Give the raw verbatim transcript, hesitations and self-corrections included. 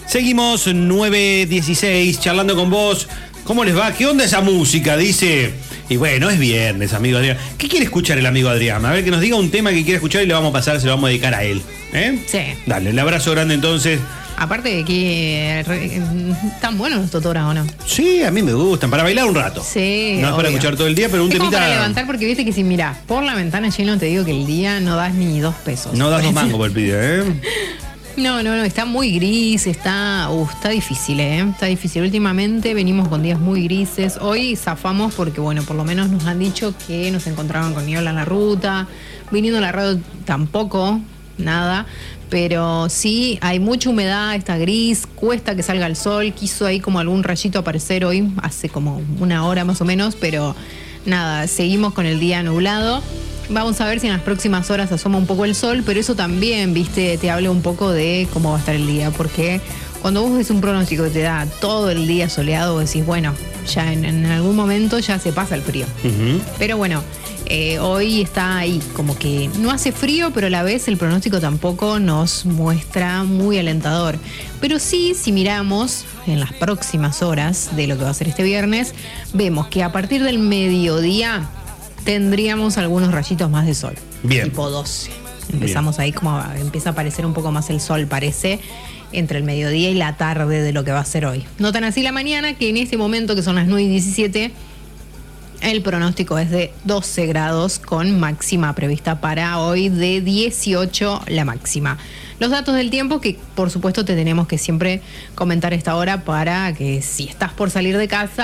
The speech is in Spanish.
Seguimos nueve dieciséis charlando con vos. ¿Cómo les va? ¿Qué onda esa música? Dice. Y bueno, es viernes, amigo Adrián. ¿Qué quiere escuchar el amigo Adrián? A ver, que nos diga un tema que quiere escuchar y le vamos a pasar, se lo vamos a dedicar a él. ¿Eh? Sí. Dale, el abrazo grande entonces. Aparte de que re, tan buenos los totoras, ¿o no? Sí, a mí me gustan, para bailar un rato. Sí, no es para obvio. escuchar todo el día, pero un es temita. Como para levantar, porque viste que si mirás por la ventana lleno, te digo que el día no das ni dos pesos. No das dos mangos por el pibe, ¿eh? No, no, no, está muy gris, está, uh, está difícil, ¿eh? Está difícil. Últimamente venimos con días muy grises. Hoy zafamos porque, bueno, por lo menos nos han dicho que nos encontraban con niebla en la ruta. Viniendo a la radio tampoco, nada. Pero sí, hay mucha humedad, está gris, cuesta que salga el sol. Quiso ahí como algún rayito aparecer hoy, hace como una hora más o menos, pero nada, seguimos con el día nublado. Vamos a ver si en las próximas horas asoma un poco el sol, pero eso también, viste, te habla un poco de cómo va a estar el día, porque cuando vos ves un pronóstico que te da todo el día soleado, vos decís, bueno, ya en, en algún momento ya se pasa el frío. Uh-huh. Pero bueno, eh, hoy está ahí, como que no hace frío, pero a la vez el pronóstico tampoco nos muestra muy alentador. Pero sí, si miramos en las próximas horas de lo que va a ser este viernes, vemos que a partir del mediodía tendríamos algunos rayitos más de sol. Bien. Tipo doce. Empezamos Bien. Ahí como a, empieza a aparecer un poco más el sol, parece, entre el mediodía y la tarde de lo que va a ser hoy. No tan así la mañana, que en este momento, que son las nueve y diecisiete, el pronóstico es de doce grados con máxima prevista para hoy de dieciocho la máxima. Los datos del tiempo que por supuesto te tenemos que siempre comentar a esta hora para que si estás por salir de casa